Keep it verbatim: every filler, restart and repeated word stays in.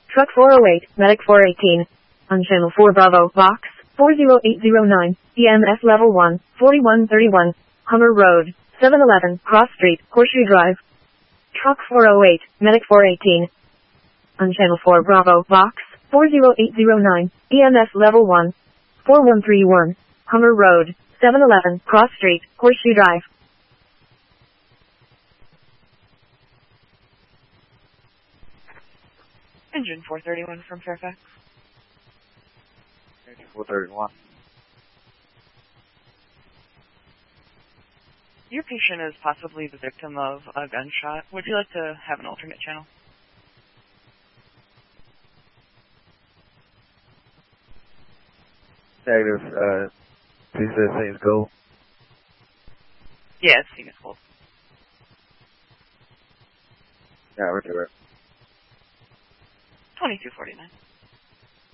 Truck four oh eight, Medic four eighteen. On Channel four Bravo, Box four oh eight oh nine, E M S Level one, forty-one thirty-one, Hummer Road, seven eleven, Cross Street, Horseshoe Drive. Truck four oh eight, Medic four eighteen. On Channel four Bravo, Box four oh eight oh nine, E M S Level one, forty-one thirty-one, Hummer Road, seven eleven, Cross Street, Horseshoe Drive. Engine four thirty-one from Fairfax. Engine four thirty-one. Your patient is possibly the victim of a gunshot. Would you like to have an alternate channel? Negative, uh, please say things go. Yeah, it's seen as cold. Yeah, we're doing it. twenty-two forty-nine.